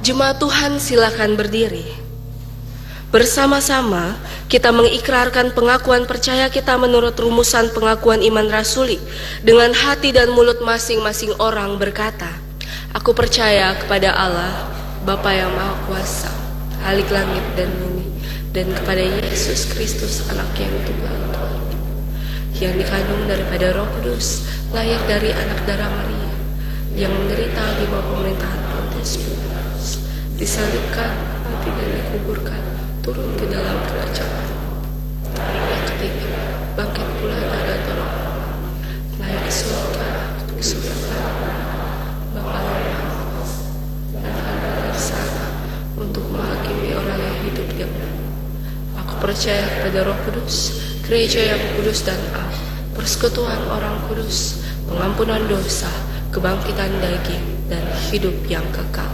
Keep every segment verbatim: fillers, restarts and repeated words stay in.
Jemaat Tuhan, silakan berdiri. Bersama-sama kita mengikrarkan pengakuan percaya kita menurut rumusan pengakuan iman rasuli. Dengan hati dan mulut masing-masing orang berkata, aku percaya kepada Allah, Bapa yang Maha Kuasa, Khalik langit dan bumi, dan kepada Yesus Kristus, anak yang tunggal Tuhan, yang dikandung daripada Roh Kudus, lahir dari anak darah Maria, yang menderita di bawah pemerintahan Pontius Pilatus, disalibkan, mati dan dikuburkan, turun ke dalam kerajaan. Yang ketiga, bangkit pula dari antara naik ke surga, ke surga Bapa yang Maha Kuasa, dan ada di sana untuk menghakimi orang yang hidup dan mati. Aku percaya kepada Roh Kudus, gereja yang kudus dan am, persekutuan orang kudus, pengampunan dosa, kebangkitan daging, dan hidup yang kekal.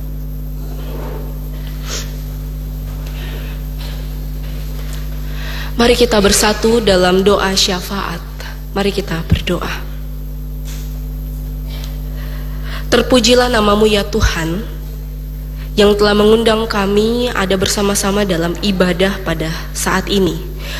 Mari kita bersatu dalam doa syafaat. Mari kita berdoa. Terpujilah namamu ya Tuhan, yang telah mengundang kami ada bersama-sama dalam ibadah pada saat ini.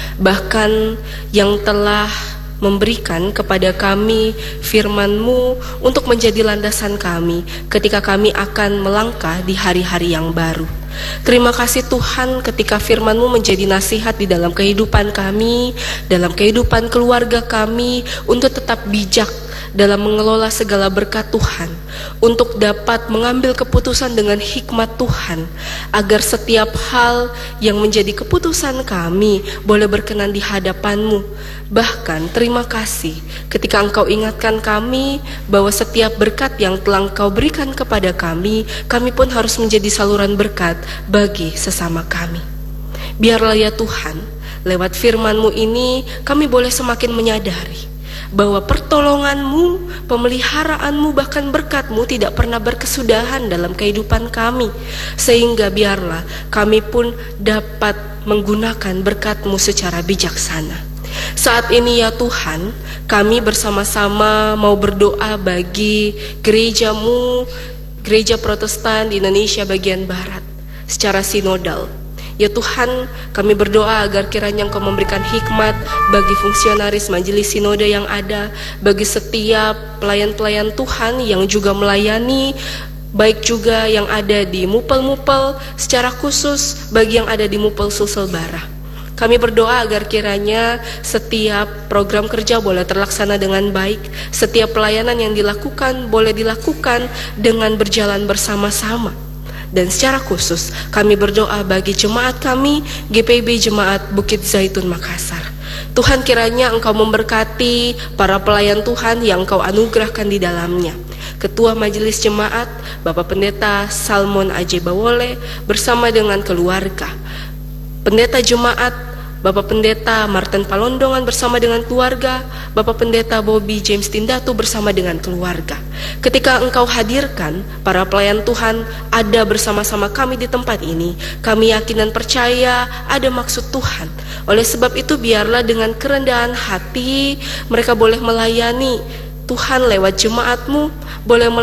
Bahkan yang telah memberikan kepada kami firman-Mu untuk menjadi landasan kami ketika kami akan melangkah di hari-hari yang baru. Terima kasih Tuhan, ketika firman-Mu menjadi nasihat di dalam kehidupan kami, dalam kehidupan keluarga kami, untuk tetap bijak dalam mengelola segala berkat Tuhan, untuk dapat mengambil keputusan dengan hikmat Tuhan, agar setiap hal yang menjadi keputusan kami boleh berkenan di hadapan-Mu. Bahkan terima kasih ketika Engkau ingatkan kami bahwa setiap berkat yang telah Engkau berikan kepada kami, kami pun harus menjadi saluran berkat bagi sesama kami. Biarlah ya Tuhan, lewat firman-Mu ini kami boleh semakin menyadari bahwa pertolongan-Mu, pemeliharaanmu, bahkan berkat-Mu tidak pernah berkesudahan dalam kehidupan kami. Sehingga biarlah kami pun dapat menggunakan berkat-Mu secara bijaksana. Saat ini ya Tuhan, kami bersama-sama mau berdoa bagi gereja-Mu, Gereja Protestan di Indonesia bagian Barat, secara sinodal. Ya Tuhan, kami berdoa agar kiranya Engkau memberikan hikmat bagi fungsionaris majelis sinode yang ada, bagi setiap pelayan-pelayan Tuhan yang juga melayani, baik juga yang ada di Mupel-Mupel, secara khusus bagi yang ada di Mupel Sulsel Bara. Kami berdoa agar kiranya setiap program kerja boleh terlaksana dengan baik, setiap pelayanan yang dilakukan boleh dilakukan dengan berjalan bersama-sama. Dan secara khusus kami berdoa bagi jemaat kami, G P I B Jemaat Bukit Zaitun Makassar. Tuhan, kiranya Engkau memberkati para pelayan Tuhan yang Engkau anugerahkan di dalamnya. Ketua Majelis Jemaat Bapak Pendeta Salmon Aje Bawole bersama dengan keluarga, Pendeta Jemaat Bapak Pendeta Martin Palondongan bersama dengan keluarga, Bapak Pendeta Bobby James Tindatu bersama dengan keluarga. Ketika Engkau hadirkan para pelayan Tuhan ada bersama-sama kami di tempat ini, kami yakin dan percaya ada maksud Tuhan. Oleh sebab itu biarlah dengan kerendahan hati mereka boleh melayani Tuhan lewat jemaat-Mu, boleh